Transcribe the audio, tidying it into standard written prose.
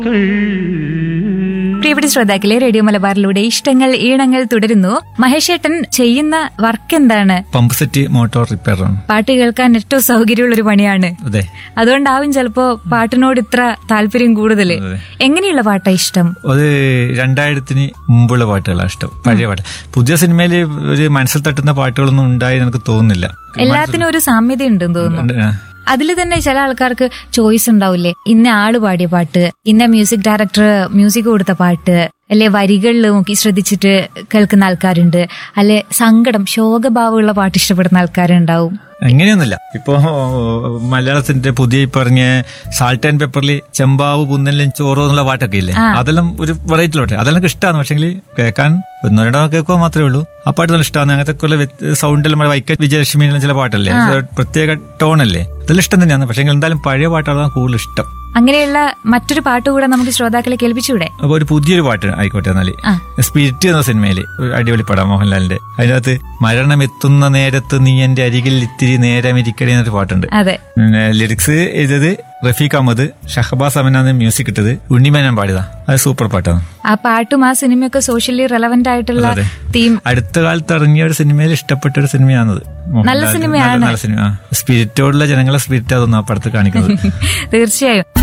പ്രിയപ്പെട്ട ശ്രോതാക്കളെ, റേഡിയോ മലബാറിലൂടെ ഇഷ്ടങ്ങൾ ഈണങ്ങൾ തുടരുന്നു. മഹേഷേട്ടൻ ചെയ്യുന്ന വർക്ക് എന്താണ്? പമ്പ് സെറ്റ് മോട്ടോർ റിപ്പയർ ആണ്. പാട്ട് കേൾക്കാൻ ഏറ്റവും സൗകര്യമുള്ള ഒരു പണിയാണ്. അതെ, അതുകൊണ്ടാവും ചിലപ്പോ പാട്ടിനോട് ഇത്ര താല്പര്യം കൂടുതല്. എങ്ങനെയുള്ള പാട്ടാ ഇഷ്ടം? അത് 2000-ന് മുമ്പുള്ള പാട്ടുകളാണ് ഇഷ്ടം. പഴയ പാട്ട്. പുതിയ സിനിമയിൽ ഒരു മനസ്സിൽ തട്ടുന്ന പാട്ടുകളൊന്നും ഉണ്ടായി എനിക്ക് തോന്നുന്നില്ല. എല്ലാത്തിനും ഒരു സാമ്യത ഉണ്ടെന്ന് തോന്നുന്നു. അതിൽ തന്നെ ചില ആൾക്കാർക്ക് ചോയ്സ് ഉണ്ടാവില്ലേ, ഇന്ന ആള് പാടിയ പാട്ട്, ഇന്ന മ്യൂസിക് ഡയറക്ടർ മ്യൂസിക് കൊടുത്ത പാട്ട്, അല്ലെ വരികളിൽ നോക്കി ശ്രദ്ധിച്ചിട്ട് കേൾക്കുന്ന ആൾക്കാരുണ്ട്, അല്ലെ സങ്കടം ശോകഭാവമുള്ള പാട്ട് ഇഷ്ടപ്പെടുന്ന ആൾക്കാരുണ്ടാവും. അങ്ങനെയൊന്നുമില്ല. ഇപ്പോ മലയാളത്തിന്റെ പുതിയ പറഞ്ഞ സാൾട്ട് ആൻഡ് പെപ്പറിൽ ചെമ്പാവ് കുന്നലും ചോറോ എന്നുള്ള പാട്ടൊക്കെ ഇല്ലേ, അതെല്ലാം ഒരു വെറൈറ്റിയിലോട്ടെ, അതെല്ലാം ഇഷ്ടമാണ്. പക്ഷെങ്കിൽ കേൾക്കാൻ ഒന്നോ രണ്ടോ കേൾക്കുക മാത്രമേ ഉള്ളൂ. ആ പാട്ട് നല്ല ഇഷ്ടമാണ്. അങ്ങനത്തെ സൗണ്ടിൽ നമ്മുടെ വൈക്കം വിജയലക്ഷ്മി ചില പാട്ടല്ലേ, പ്രത്യേക ടോണല്ലേ, അതെല്ലാം ഇഷ്ടം തന്നെയാണ്. പക്ഷെ എന്തായാലും പഴയ പാട്ടാണ് കൂടുതൽ ഇഷ്ടം. അങ്ങനെയുള്ള മറ്റൊരു പാട്ട് കൂടെ നമുക്ക് ശ്രോതാക്കളെ കേൾപ്പിച്ചൂടെ? അപ്പൊ ഒരു പുതിയൊരു പാട്ട് ആയിക്കോട്ടെ എന്നാല്. സ്പിരിറ്റ് എന്ന സിനിമയില് ഒരു അടിപൊളി പടം മോഹൻലാലിന്റെ. അതിനകത്ത് മരണമെത്തുന്ന നേരത്ത് നീ എന്റെ അരികിൽ ഇത്തിരി നേരം ഇരിക്കടി എന്നൊരു പാട്ടുണ്ട്. ലിറിക്സ് എഴുതിയത് റഫീഖ് അഹമ്മദ്, ഷഹബാസ് അമനാണ് മ്യൂസിക് ഇട്ടത്, ഉണ്ണിമേനൻ പാടിയതാ. അത് സൂപ്പർ പാട്ടാണ്. ആ പാട്ടും ആ സിനിമയൊക്കെ സോഷ്യലി റെലവന്റ് ആയിട്ടുള്ള തീം. അടുത്ത കാലത്ത് ഇറങ്ങിയ ഒരു സിനിമയിൽ ഇഷ്ടപ്പെട്ട ഒരു സിനിമയാണത്. നല്ല സിനിമയാണ്. നല്ല സിനിമ. സ്പിരിറ്റോടുള്ള ജനങ്ങളെ സ്പിരിറ്റ് അതൊന്നും ആ പടത്ത് കാണിക്കുന്നത്. തീർച്ചയായും.